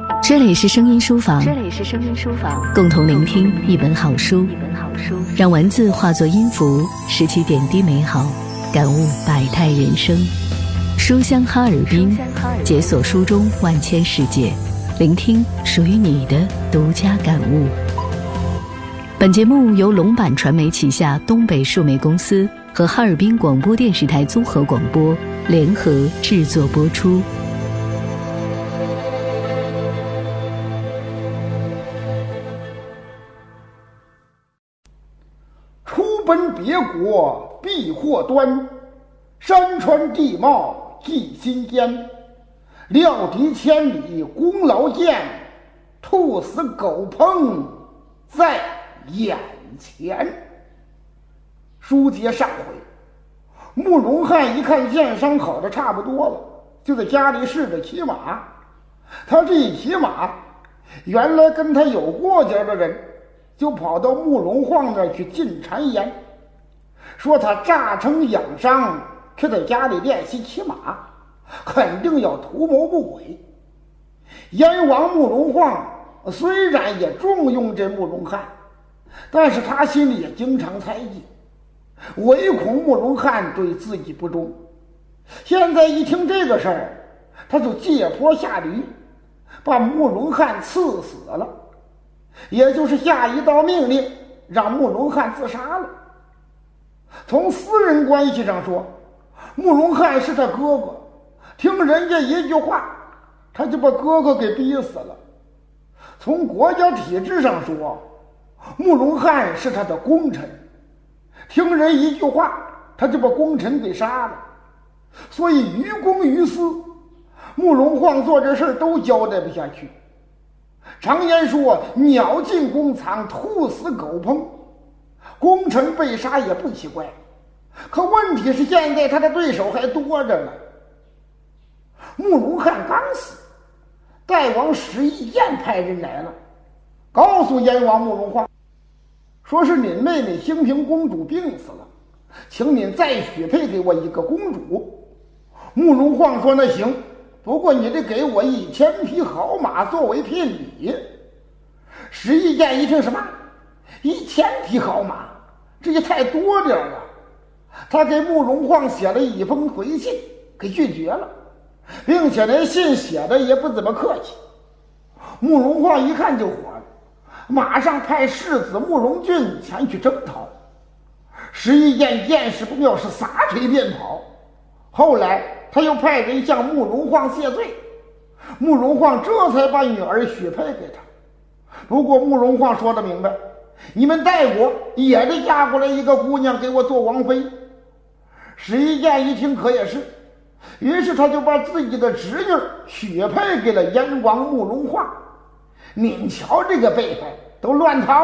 这里是声音书房，共同聆听一本好书，让文字化作音符，拾起点滴美好，感悟百态人生。书香哈尔滨，解锁书中万千世界，聆听属于你的独家感悟。本节目由龙版传媒旗下东北数媒公司和哈尔滨广播电视台综合广播联合制作播出。 出奔别国避祸端，山川地貌记心间。料敌千里功劳见，兔死狗烹在眼前。书接上回，慕容翰一看箭伤好的差不多了，就在家里试着骑马。他这一骑马，原来跟他有过节的人就跑到慕容晃那儿去进谗言，说他诈称养伤，却在家里练习骑马，肯定要图谋不轨。燕王慕容晃虽然也重用这慕容翰，但是他心里也经常猜忌，唯恐慕容翰对自己不忠。现在一听这个事儿，他就借坡下驴，把慕容翰刺死了，也就是下一道命令让慕容翰自杀了。从私人关系上说，慕容翰是他哥哥，听人家一句话，他就把哥哥给逼死了。从国家体制上说，慕容翰是他的功臣，听人一句话，他就把功臣给杀了。所以于公于私，慕容晃做这事都交代不下去。常言说，鸟进宫藏，兔死狗烹，功臣被杀也不奇怪。可问题是现在他的对手还多着呢。慕容翰刚死，代王石义建派人来了，告诉燕王慕容晃，说是您妹妹兴平公主病死了，请您再许配给我一个公主。慕容晃说那行，不过你得给我1000匹好马作为聘礼。石义建一听，什么1000匹好马，这也太多点了。他给慕容晃写了一封回信，给拒绝了，并且那信写的也不怎么客气。慕容晃一看就火了，马上派世子慕容俊前去征讨。石义建见势不妙，是撒腿便跑。后来他又派人向慕容晃谢罪，慕容晃这才把女儿许配给他。不过慕容晃说得明白，你们代国也得嫁过来一个姑娘给我做王妃。石义建一听可也是，于是他就把自己的侄女许配给了燕王慕容晃。您瞧这个辈分都乱套